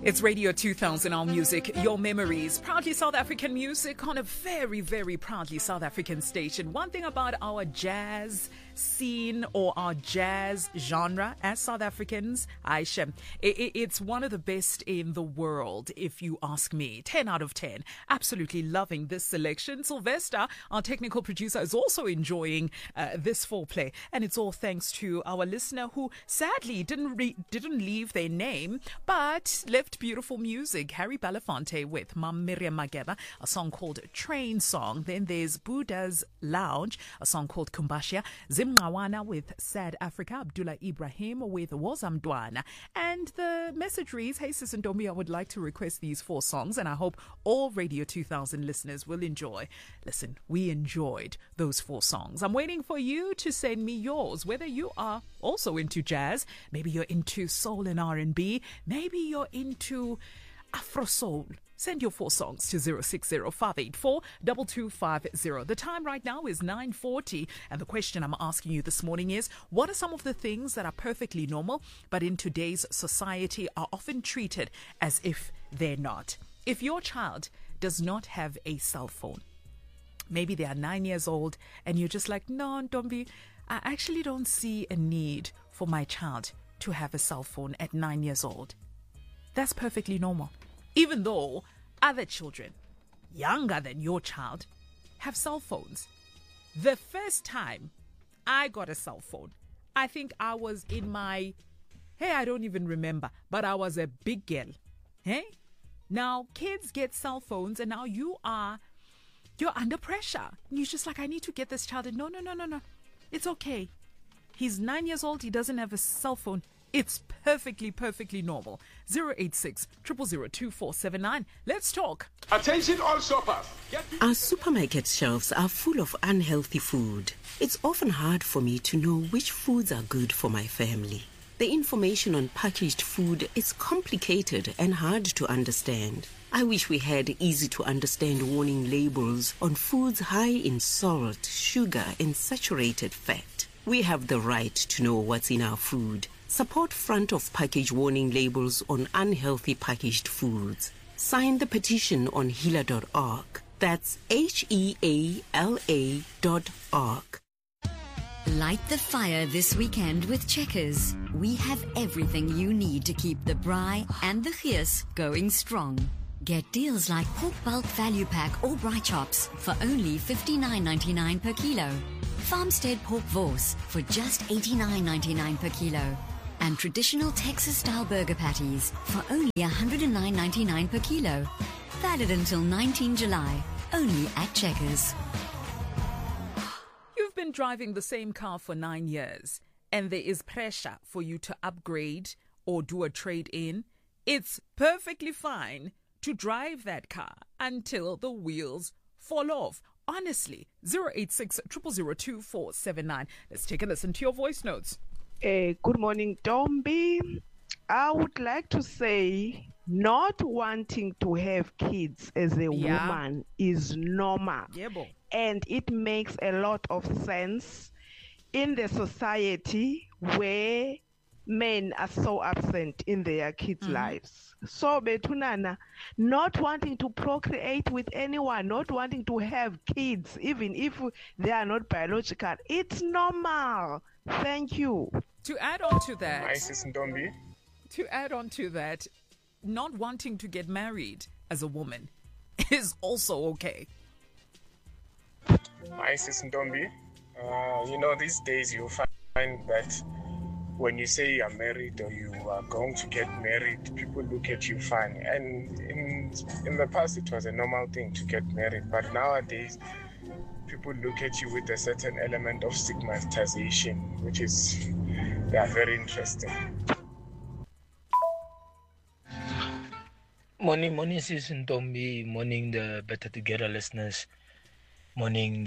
It's Radio 2000, our music, your memories. Proudly South African music on a very, very proudly South African station. One thing about our jazz scene or our jazz genre as South Africans, Aisha, it's one of the best in the world, if you ask me. 10 out of 10. Absolutely loving this selection. Sylvester, our technical producer, is also enjoying this foreplay. And it's all thanks to our listener who sadly didn't leave their name, but left beautiful music. Harry Belafonte with Mam Miriam Mageba, a song called Train Song. Then there's Buddha's Lounge, a song called Kumbashia. Zimngawana with Sad Africa. Abdullah Ibrahim with Wozamdwana. And the message reads, hey Sis and Domi, I would like to request these 4 songs, and I hope all Radio 2000 listeners will enjoy. Listen, we enjoyed those 4 songs. I'm waiting for you to send me yours, whether you are also into jazz, maybe you're into soul and R&B, maybe you're into Afro Soul. Send your 4 songs to 060-584-2250. The time right now is 9:40, and the question I'm asking you this morning is, what are some of the things that are perfectly normal, but in today's society are often treated as if they're not? If your child does not have a cell phone, maybe they are 9 years old, and you're just like, no, Ntombi, I actually don't see a need for my child to have a cell phone at 9 years old. That's perfectly normal. Even though other children, younger than your child, have cell phones. The first time I got a cell phone, I think I was in my, I don't even remember, but I was a big girl. Now, kids get cell phones, and now you're under pressure. And you're just like, I need to get this child. And no. It's okay. He's 9 years old. He doesn't have a cell phone. It's perfectly normal. 086-0002479. Let's talk. Attention all shoppers. Our supermarket shelves are full of unhealthy food. It's often hard for me to know which foods are good for my family. The information on packaged food is complicated and hard to understand. I wish we had easy-to-understand warning labels on foods high in salt, sugar, and saturated fat. We have the right to know what's in our food. Support front-of-package warning labels on unhealthy packaged foods. Sign the petition on healer.org. That's HEALA.org. Light the fire this weekend with Checkers. We have everything you need to keep the braai and the gees going strong. Get deals like pork bulk value pack or braai chops for only $59.99 per kilo. Farmstead pork vors for just $89.99 per kilo. And traditional Texas-style burger patties for only $109.99 per kilo. Valid until 19 July, only at Checkers. You've been driving the same car for 9 years, and there is pressure for you to upgrade or do a trade-in. It's perfectly fine to drive that car until the wheels fall off. Honestly, 086-0002479. Let's take a listen to your voice notes. Good morning, Dombi. I would like to say not wanting to have kids as a woman is normal. And it makes a lot of sense in the society where men are so absent in their kids' lives. So, Betunana, not wanting to procreate with anyone, not wanting to have kids, even if they are not biological, it's normal. Thank you. To add on to that, not wanting to get married as a woman is also okay. Hi, Sis Ntombi. These days you find that when you say you are married or you are going to get married, people look at you funny. And in the past, it was a normal thing to get married. But nowadays, people look at you with a certain element of stigmatization, which is very interesting. Morning, Sis Ntombi. Morning, the Better Together listeners. Morning,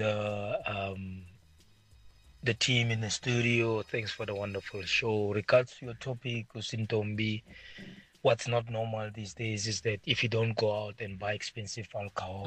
the team in the studio. Thanks for the wonderful show. Regards to your topic, Ntombi, what's not normal these days is that if you don't go out and buy expensive alcohol,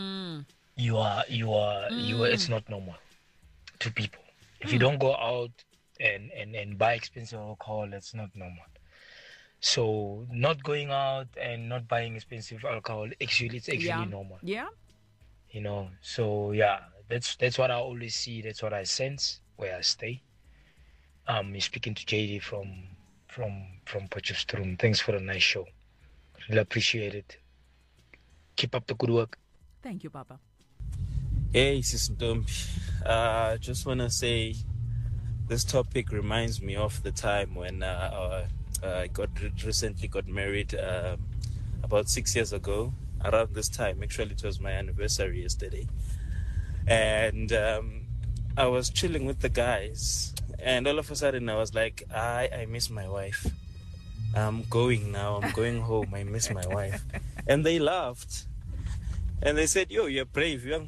it's not normal to people. If you don't go out and buy expensive alcohol, it's not normal. So not going out and not buying expensive alcohol, it's actually normal. Yeah. You know, so yeah, that's what I always see. That's what I sense where I stay. You're speaking to JD from Potchefstroom. Thanks for a nice show. Really appreciate it. Keep up the good work. Thank you, Papa. Hey, Sister Ntombi. Just want to say this topic reminds me of the time when I recently got married about 6 years ago. Around this time, actually, it was my anniversary yesterday. And I was chilling with the guys. And all of a sudden, I was like, I miss my wife. I'm going now. I'm going home. I miss my wife. And they laughed. And they said, yo, you're brave, young.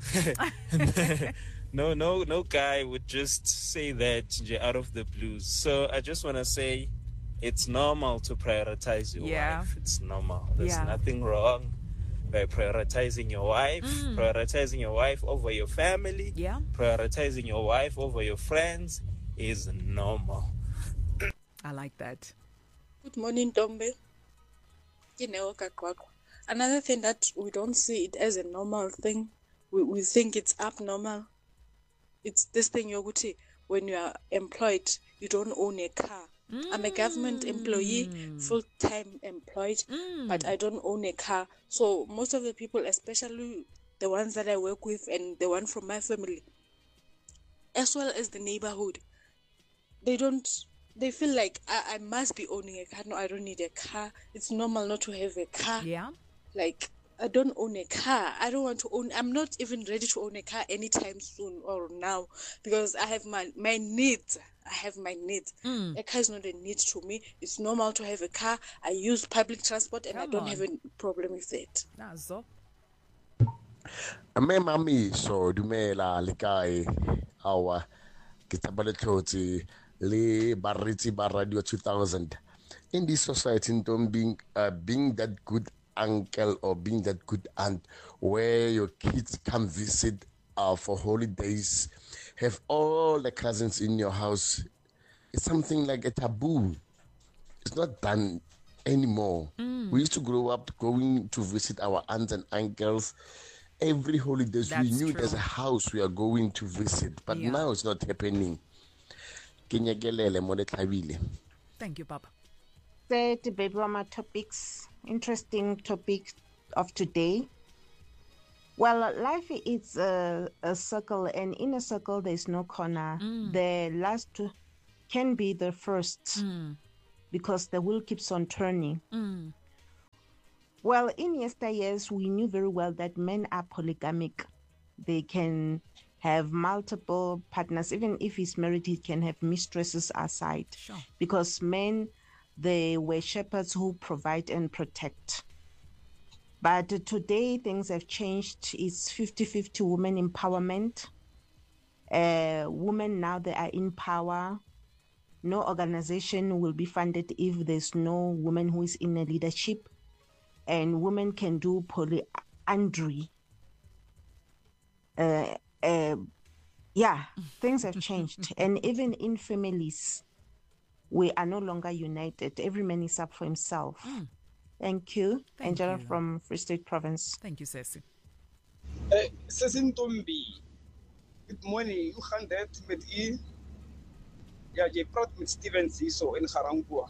No guy would just say that out of the blues. So I just want to say it's normal to prioritize your wife. It's normal. There's nothing wrong by prioritizing your wife, prioritizing your wife over your family, prioritizing your wife over your friends is normal. I like that. Good morning, Dombe. Another thing that we don't see it as a normal thing, we think it's abnormal. It's this thing, Yoguti, when you are employed, you don't own a car. I'm a government employee, full-time employed, but I don't own a car. So most of the people, especially the ones that I work with and the one from my family, as well as the neighborhood, they feel like I must be owning a car. No, I don't need a car. It's normal not to have a car. Yeah. Like, I don't own a car. I don't want to own. I'm not even ready to own a car anytime soon or now because I have my needs. I have my needs. A car is not a need to me. It's normal to have a car. I use public transport and I don't have a problem with it. Nazo. Ame mami so dumela le kae awa ke tabaletlotse le bariti ba radio 2000 in this society being that good uncle or being that good aunt where your kids come visit for holidays, have all the cousins in your house. It's something like a taboo. It's not done anymore. We used to grow up going to visit our aunts and uncles every holidays. We knew there's a house we are going to visit, but now it's not happening. Thank you, Papa. The debate on my topics, interesting topic of today. Well, life is a circle, and in a circle there's no corner. The last can be the first because the wheel keeps on turning. Well, in yesteryears, we knew very well that men are polygamic. They can have multiple partners. Even if he's married, he can have mistresses aside. Sure. Because men, they were shepherds who provide and protect. But today, things have changed. It's 50-50 women empowerment. Women now, they are in power. No organization will be funded if there's no woman who is in a leadership. And women can do polyandry. Things have changed. And even in families, we are no longer united. Every man is up for himself. Thank you. Angela from Free State Province. Thank you, Ceci. Ceci Ntombi. Good morning. You can that with E. Yeah, you brought with Steven Ziso in Harangua.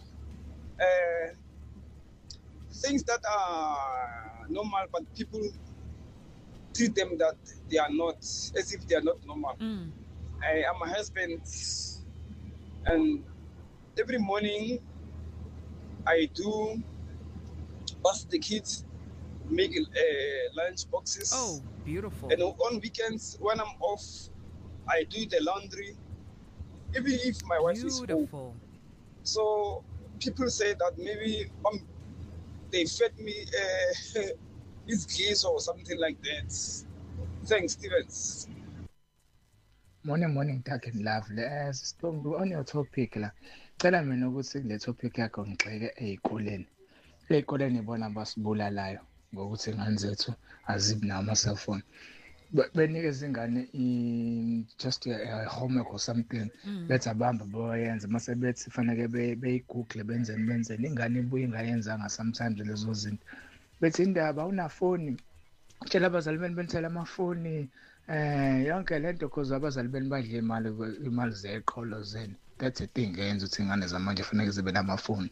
Things that are normal, but people treat them that they are not, as if they are not normal. I am a husband, and every morning I do bath the kids, make lunch boxes. Oh, beautiful. And on weekends, when I'm off, I do the laundry, even if my wife is home. So people say that maybe they fed me his geese or something like that. Thanks, Stevens. Morning, dark and lovely. Storm on your topic la. Cela mina ukuthi le topic yakho ngixeke ezikoleni. Ezikoleni ibona basibulalayo ngokuthi ingane zethu azibi nama cellphone. benikeza ingane just a homework or something bethi abamba boyenza mase bethi fanele beyigoogle benzeni ingane ibuye ingayenzanga sometimes lezo zinto bethi indaba unafoni tshela abazali beni benithela amafoni yonke lento cause abazali beni badle imali zeqholo zeni that's a thing yenza ukuthi ingane zamanje fanele zibe namafoni.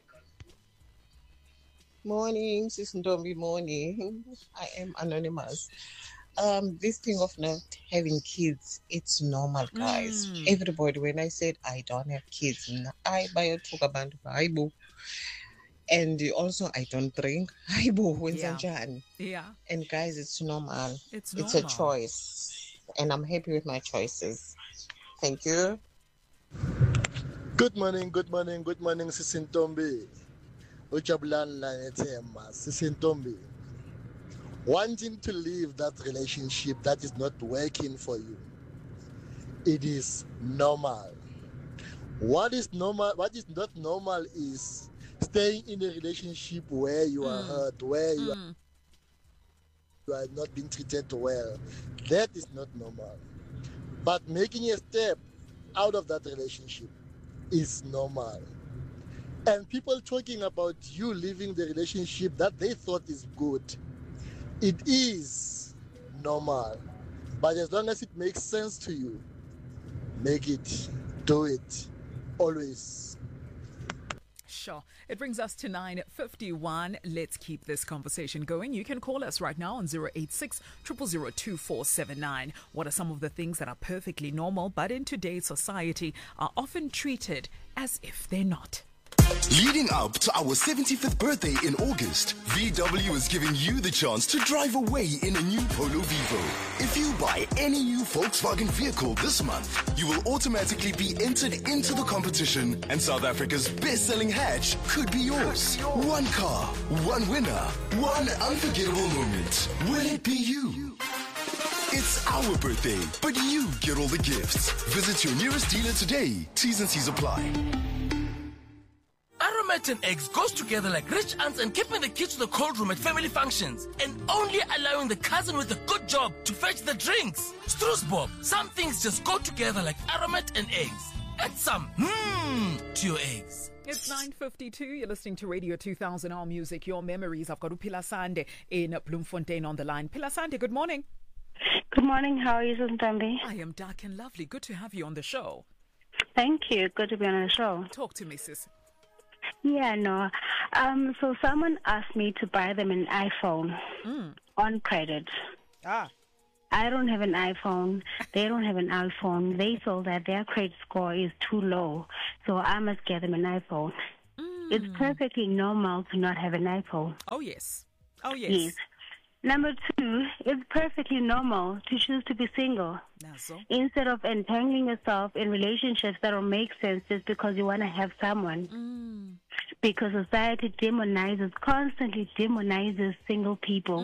Morning, Sis Ntombi, morning. I am anonymous. This thing of not having kids, it's normal, guys. Everybody, when I said I don't have kids, I buy talk about Bible. And also, I don't drink. Yeah. And guys, it's normal. It's a choice. And I'm happy with my choices. Thank you. Good morning, Sis Ntombi. Ujabulan Lanetema, Sis Ntombi. Wanting to leave that relationship that is not working for you, it is normal. What is normal? What is not normal is staying in a relationship where you are hurt, where you are not being treated well. That is not normal. But making a step out of that relationship is normal. And people talking about you leaving the relationship that they thought is good, it is normal. But as long as it makes sense to you, make it, do it, always. Sure. It brings us to 9:51. Let's keep this conversation going. You can call us right now on 086 000 2479. What are some of the things that are perfectly normal but in today's society are often treated as if they're not? Leading up to our 75th birthday in August, VW is giving you the chance to drive away in a new Polo Vivo. If you buy any new Volkswagen vehicle this month, you will automatically be entered into the competition, and South Africa's best-selling hatch could be yours. One car, one winner, one unforgettable moment. Will it be you? It's our birthday, but you get all the gifts. Visit your nearest dealer today. T's and C's apply. Aromat and eggs goes together like rich aunts and keeping the kids to the cold room at family functions and only allowing the cousin with a good job to fetch the drinks. Stroosbob, some things just go together like Aromat and eggs. Add some to your eggs. It's 9:52. You're listening to Radio 2000 Our Music, Your Memories. I've got Philasande in Bloemfontein on the line. Philasande, good morning. Good morning. How are you, Ntombi? I am dark and lovely. Good to have you on the show. Thank you. Good to be on the show. Talk to me, sis. Yeah, no. So someone asked me to buy them an iPhone on credit. I don't have an iPhone. They don't have an iPhone. They feel that their credit score is too low, so I must get them an iPhone. It's perfectly normal to not have an iPhone. Oh, yes. Oh, yes. Yes. Number two, it's perfectly normal to choose to be single instead of entangling yourself in relationships that don't make sense just because you want to have someone. Because society constantly demonizes single people.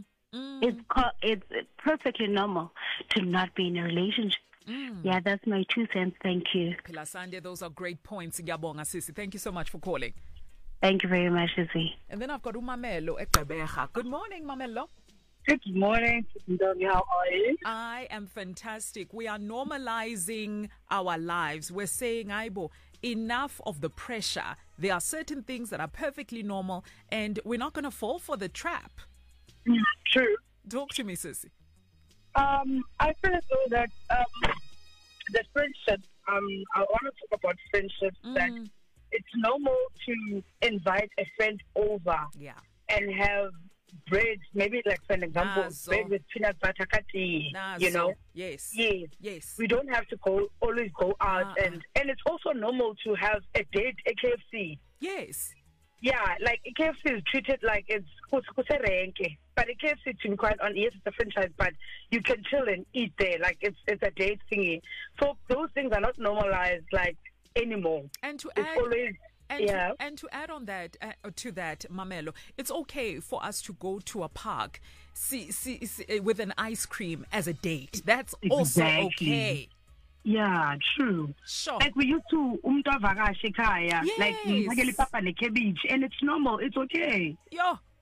It's perfectly normal to not be in a relationship. Yeah, that's my 2 cents. Thank you. Philasande, those are great points. Ngiyabonga, sisi. Thank you so much for calling. Thank you very much, Izzy. And then I've got Umamelo Ekbebeja. Good morning, Mamelo. Good morning. How are you? I am fantastic. We are normalizing our lives. We're saying, Aibo, enough of the pressure. There are certain things that are perfectly normal, and we're not going to fall for the trap. True. Talk to me, Sissy. I feel as though that the friendship, I want to talk about friendships that it's normal to invite a friend over and have bread, maybe like for an example, bread with peanut butter cutty, you know? Yes. We don't have to always go out and it's also normal to have a date at KFC. Yes. Yeah, like KFC is treated like it's kuserenke. But at KFC, to be quite honest, yes, it's a franchise, but you can chill and eat there. Like it's a date thingy. So those things are not normalized like anymore. And to it's add, always, and to add on that, to that, Mamelo, it's okay for us to go to a park, see with an ice cream as a date. That's also okay. Yeah, true. Sure. Like we used to like cabbage, and it's normal. It's okay. Yeah.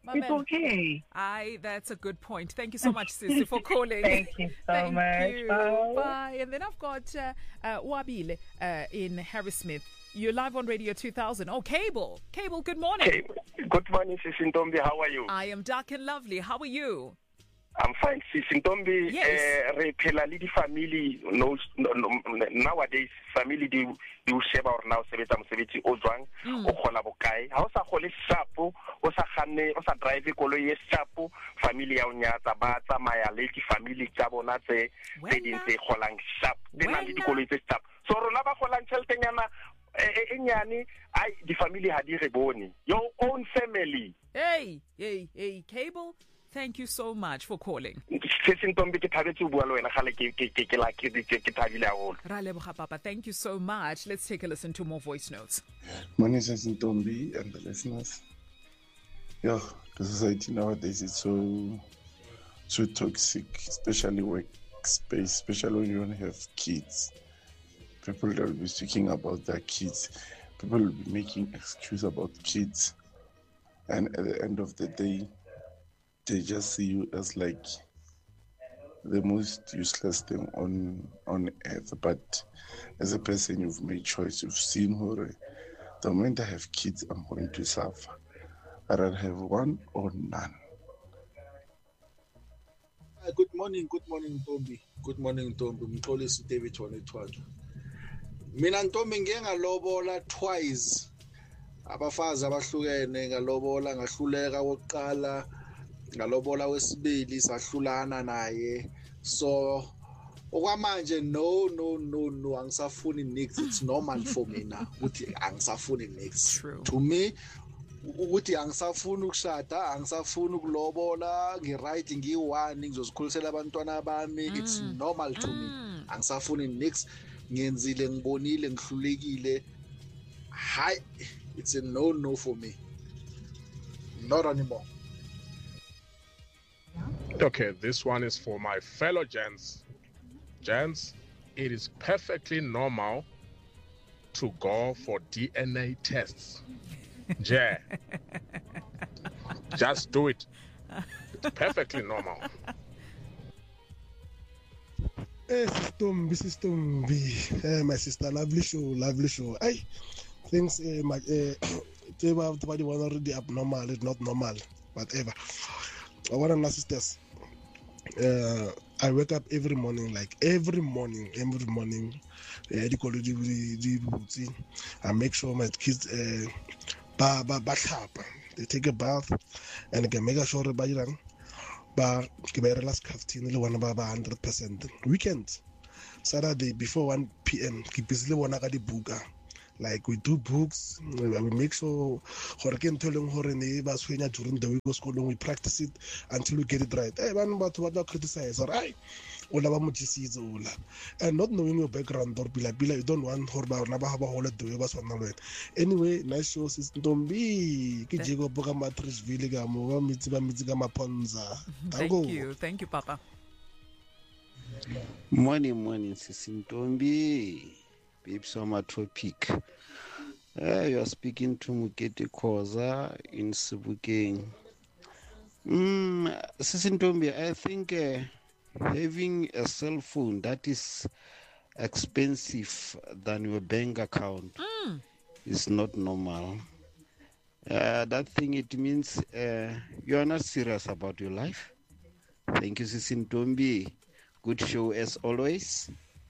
It's okay. That's a good point. Thank you so much, Sisi, for calling. Thank you so much. You. Bye. Bye. And then I've got Wabile in Harrismith. You're live on Radio 2000. Oh, Cable. Cable, good morning. Okay. Good morning, Sisi Ntombi. How are you? I am dark and lovely. How are you? I'm fine, Sisi Ntombi. Yes. Re phela le di family nowadays family di o sheba or now sebetsa mosebetsi o jwang o kgola bokae ha o sa khole shapo o sa khanne o sa drive koloi e shapo family ya o nyatsa ba tsamaya le di family tsa bona tse ding tse kholang shap di na le dikoloi tse shap so rona ba kholang tšheltenyana enyane ai di family ha di re bone your own family. Hey Cable, thank you so much for calling. Papa, thank you so much. Let's take a listen to more voice notes. Morning, Sisi Ntombi and the listeners. Yeah, the society nowadays is so toxic, especially workspace, especially when you don't have kids. People that will be speaking about their kids. People will be making excuses about kids. And at the end of the day, they just see you as like the most useless thing on earth. But as a person, you've made choice. You've seen her. The moment I have kids, I'm going to suffer. I'd rather have one or none. Good morning, Ntombi. Good morning, Ntombi. Mxolisi David Wanetwajo. Mina Ntombi ngeke ngalobola twice. Abafazi abahlukene ngalobola ngahluleka wokuqala. Ngalobola wesibili sahlulana naye. So okwamanje no angisafuni nix. It's normal for me now ukuthi angisafuni nix. To me ukuthi angisafuni ukushada, angisafuni ukulobola, ngiright ngiyi1 ngizozikhulisela abantwana bami. It's normal to me. Angisafuni nix. Ngenzile ngibonile ngihlulekile. Hi, it's a no for me. Not anymore. Okay, this one is for my fellow gents. Gents, it is perfectly normal to go for DNA tests. Yeah. Just do it. It's perfectly normal. Hey, Sister Mbi. My sister, lovely show. Hey, things, everybody was already abnormal, it's not normal, whatever. I want to know, sisters. I wake up every morning. I make sure my kids they take a bath and I can make sure they relax 100%. Weekends, Saturday before 1 p.m. keep busy book. Like we do books, we make sure during the week of school we practice it until we get it right. Hey, man, but what I criticize, all right? And not knowing your background or be like you don't want horba never have a holiday was one. Anyway, nice show, Sister Ntombi. Kijigo boga matrice viliga mo mitsiga maponza. Thank you, Papa. Morning, Sister Ntombi. Babes on my topic. You are speaking to Mukete Koza in Sebokeng. Sister Ntombi, I think having a cell phone that is expensive than your bank account is not normal. That thing, it means you are not serious about your life. Thank you, Sister Ntombi. Good show as always.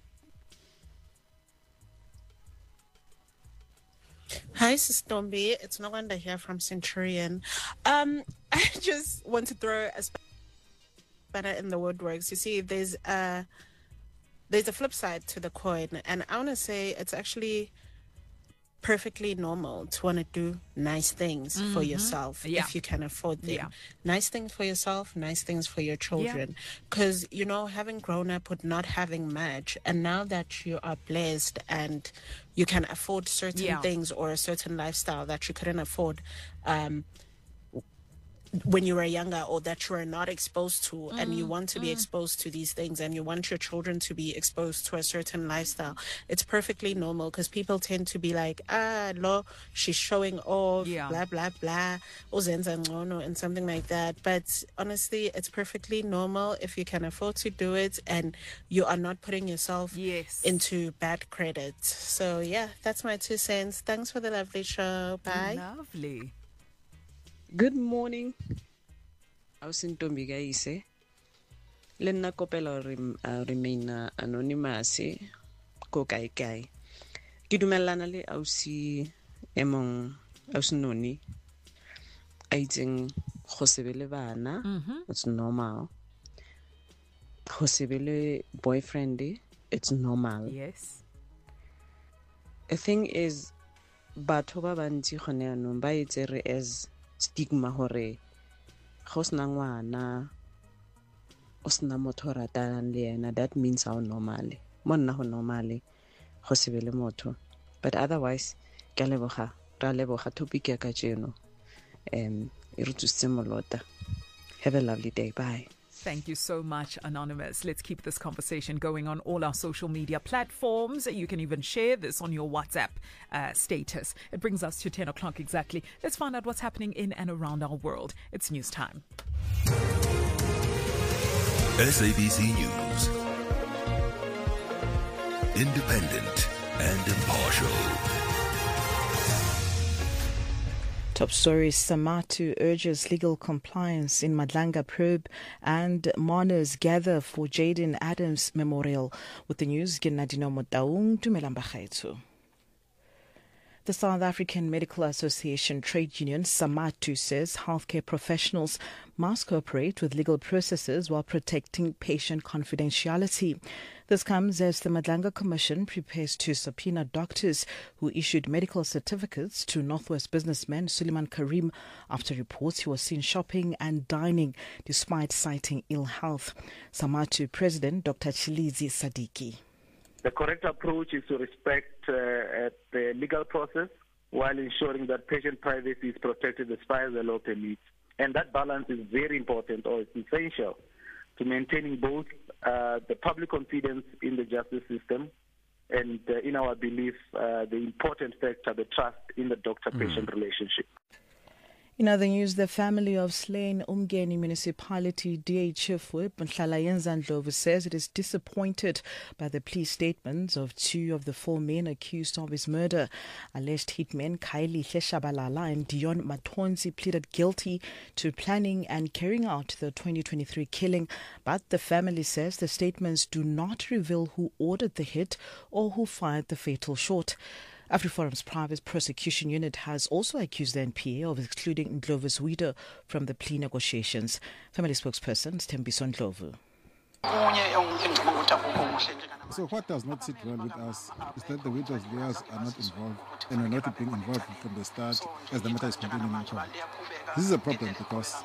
Hi, Sister Ntombi. It's Noganda here from Centurion. I just want to throw a spanner in the woodworks. You see, there's a flip side to the coin, and I want to say it's actually perfectly normal to want to do nice things for yourself if you can afford them. Nice things for yourself, nice things for your children. Because, having grown up with not having much, and now that you are blessed and you can afford certain things or a certain lifestyle that you couldn't afford, when you were younger, or that you are not exposed to, and you want to be exposed to these things, and you want your children to be exposed to a certain lifestyle. It's perfectly normal, because people tend to be like, lo, she's showing off, blah, blah, blah, and something like that. But honestly, it's perfectly normal if you can afford to do it and you are not putting yourself into bad credit. So yeah, that's my 2 cents. Thanks for the lovely show. Bye. Lovely. Good morning. Ausintombi gaise. Le nna kopela remain anonymous ko kai kai. Ke dumellana le ausi emong ausinoni a itseng go sebele bana. It's normal. Go sebele boyfriend, it's normal. Yes. The thing is, batho ba bantsi gone anong ba itsere as stigma hore go sna ngwana o sna motho ratang le ena, that means how normally mo nna go normally go sebele motho. But otherwise ke leboga ra leboga topic ya ka tseno e re tsutse molota. Have a lovely day. Bye. Thank you so much, Anonymous. Let's keep this conversation going on all our social media platforms. You can even share this on your WhatsApp status. It brings us to 10 o'clock exactly. Let's find out what's happening in and around our world. It's news time. SABC News. Independent and impartial. Top stories: Samatu urges legal compliance in Madlanga probe, and mourners gather for Jaden Adams Memorial. With the news, Genadino Motaung, Dumelang Bakhaitso. The South African Medical Association trade union, SAMATU, says healthcare professionals must cooperate with legal processes while protecting patient confidentiality. This comes as the Madlanga Commission prepares to subpoena doctors who issued medical certificates to Northwest businessman Suleiman Karim after reports he was seen shopping and dining despite citing ill health. SAMATU President Dr. Chilizi Sadiki. The correct approach is to respect the legal process while ensuring that patient privacy is protected as far as the law permits. And that balance is very important, or it's essential to maintaining both the public confidence in the justice system and, in our belief, the important factor, the trust in the doctor-patient relationship. In other news, the family of slain Umgeni Municipality DA Chief Whip Nhlalayenza Ndlovu says it is disappointed by the plea statements of 2 of the 4 men accused of his murder. Alleged hitmen Kylie Hleshabalala and Dion Matonzi pleaded guilty to planning and carrying out the 2023 killing, but the family says the statements do not reveal who ordered the hit or who fired the fatal shot. AfriForum's private prosecution unit has also accused the NPA of excluding Ndlovu's widow from the plea negotiations. Family spokesperson Tembiso Ndlovu. So what does not sit well with us is that the widow's lawyers are not involved and are not being involved from the start as the matter is continuing in court. This is a problem because